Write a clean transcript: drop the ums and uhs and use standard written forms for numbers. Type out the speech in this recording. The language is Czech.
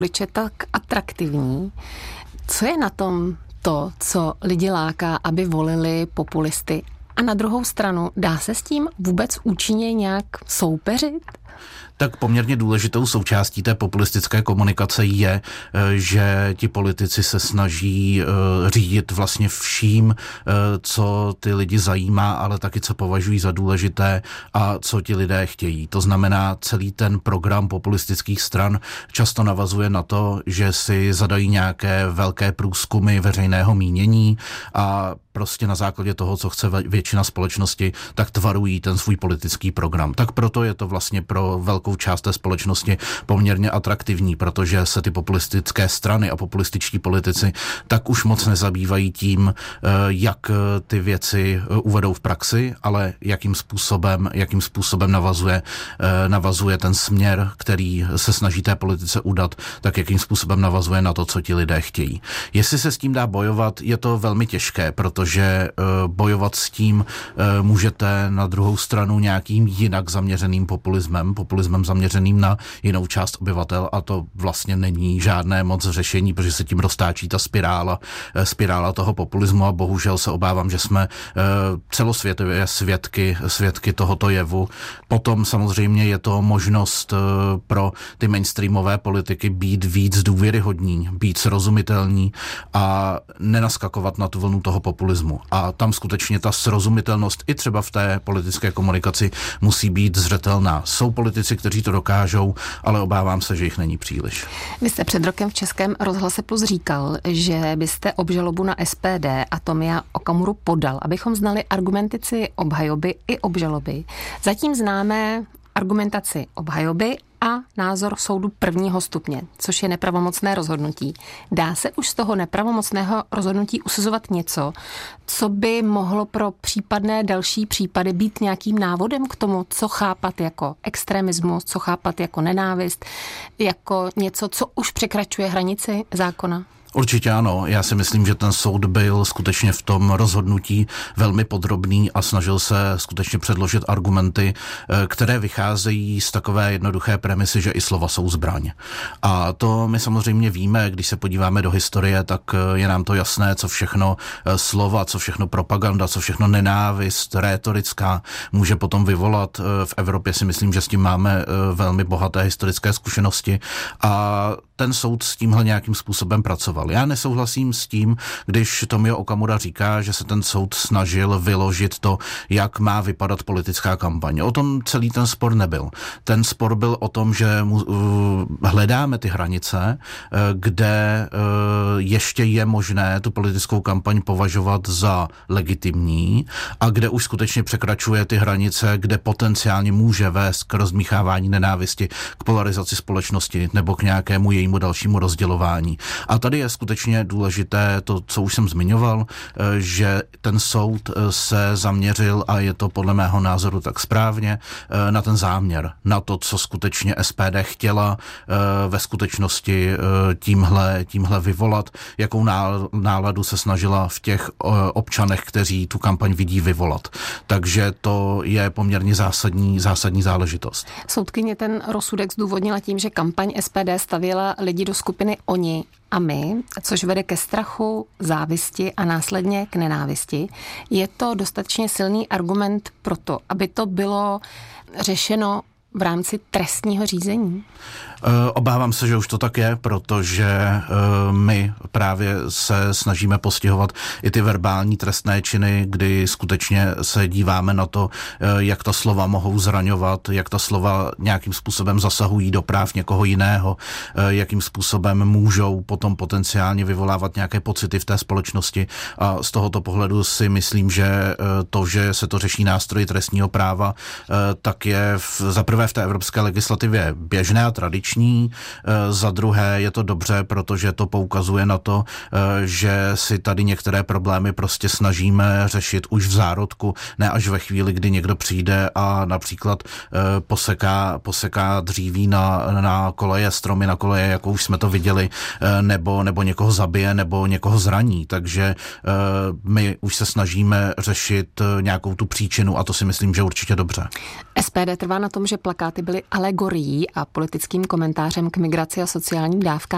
voliče tak atraktivní. Co je na tom to, co lidi láká, aby volili populisty? A na druhou stranu, dá se s tím vůbec účinně nějak soupeřit? Tak poměrně důležitou součástí té populistické komunikace je, že ti politici se snaží řídit vlastně vším, co ty lidi zajímá, ale taky co považují za důležité a co ti lidé chtějí. To znamená, celý ten program populistických stran často navazuje na to, že si zadají nějaké velké průzkumy veřejného mínění a prostě na základě toho, co chce většina společnosti, tak tvarují ten svůj politický program. Tak proto je to vlastně pro velkou část té společnosti poměrně atraktivní, protože se ty populistické strany a populističtí politici tak už moc nezabývají tím, jak ty věci uvedou v praxi, ale jakým způsobem navazuje ten směr, který se snaží té politice udat, tak jakým způsobem navazuje na to, co ti lidé chtějí. Jestli se s tím dá bojovat, je to velmi těžké, protože bojovat s tím můžete na druhou stranu nějakým jinak zaměřeným populismem zaměřeným na jinou část obyvatel a to vlastně není žádné moc řešení, protože se tím roztáčí ta spirála toho populismu a bohužel se obávám, že jsme celosvětově svědky tohoto jevu. Potom samozřejmě je to možnost pro ty mainstreamové politiky být víc důvěryhodní, být srozumitelní a nenaskakovat na tu vlnu toho populismu. A tam skutečně ta srozumitelnost i třeba v té politické komunikaci musí být zřetelná. Jsou politici, kteří to dokážou, ale obávám se, že jich není příliš. Vy jste před rokem v Českém rozhlase Plus říkal, že byste obžalobu na SPD a Tomia Okamuru podal, abychom znali argumentaci obhajoby i obžaloby. Zatím známe argumentaci obhajoby a názor soudu prvního stupně, což je nepravomocné rozhodnutí. Dá se už z toho nepravomocného rozhodnutí usuzovat něco, co by mohlo pro případné další případy být nějakým návodem k tomu, co chápat jako extremismus, co chápat jako nenávist, jako něco, co už překračuje hranici zákona? Určitě ano. Já si myslím, že ten soud byl skutečně v tom rozhodnutí velmi podrobný a snažil se skutečně předložit argumenty, které vycházejí z takové jednoduché premisy, že i slova jsou zbraň. A to my samozřejmě víme, když se podíváme do historie, tak je nám to jasné, co všechno slova, co všechno propaganda, co všechno nenávist, rétorická může potom vyvolat. V Evropě si myslím, že s tím máme velmi bohaté historické zkušenosti a ten soud s tímhle nějakým způsobem pracoval. Já nesouhlasím s tím, když Tomio Okamura říká, že se ten soud snažil vyložit to, jak má vypadat politická kampaň. O tom celý ten spor nebyl. Ten spor byl o tom, že hledáme ty hranice, kde ještě je možné tu politickou kampaň považovat za legitimní a kde už skutečně překračuje ty hranice, kde potenciálně může vést k rozmíchávání nenávisti, k polarizaci společnosti nebo k nějakému jejímu dalšímu rozdělování. A tady je skutečně důležité to, co už jsem zmiňoval, že ten soud se zaměřil, a je to podle mého názoru tak správně, na ten záměr, na to, co skutečně SPD chtěla ve skutečnosti tímhle vyvolat, jakou náladu se snažila v těch občanech, kteří tu kampaň vidí, vyvolat. Takže to je poměrně zásadní záležitost. Soudkyně ten rozsudek zdůvodnila tím, že kampaň SPD stavěla lidi do skupiny oni a my, což vede ke strachu, závisti a následně k nenávisti. Je to dostatečně silný argument pro to, aby to bylo řešeno v rámci trestního řízení? Obávám se, že už to tak je, protože my právě se snažíme postihovat i ty verbální trestné činy, kdy skutečně se díváme na to, jak ta slova mohou zraňovat, jak ta slova nějakým způsobem zasahují do práv někoho jiného, jakým způsobem můžou potom potenciálně vyvolávat nějaké pocity v té společnosti. A z tohoto pohledu si myslím, že to, že se to řeší nástroji trestního práva, tak je za prvé v té evropské legislativě běžné a tradiční. Za druhé je to dobře, protože to poukazuje na to, že si tady některé problémy prostě snažíme řešit už v zárodku, ne až ve chvíli, kdy někdo přijde a například poseká dříví na koleje, stromy na koleje, jako už jsme to viděli, nebo někoho zabije, nebo někoho zraní. Takže my už se snažíme řešit nějakou tu příčinu a to si myslím, že určitě dobře. SPD trvá na tom, že plakáty byly alegorií a politickým komentářem k migraci a sociálním dávkám.